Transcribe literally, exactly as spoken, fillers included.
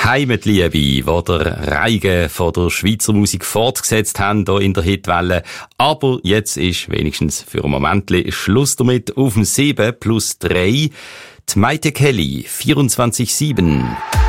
Heimatliebe, die der Reigen von der Schweizer Musik fortgesetzt haben hier in der Hitwelle. Aber jetzt ist wenigstens für ein Moment Schluss damit. Auf dem sieben plus drei die Maite Kelly, vierundzwanzig sieben.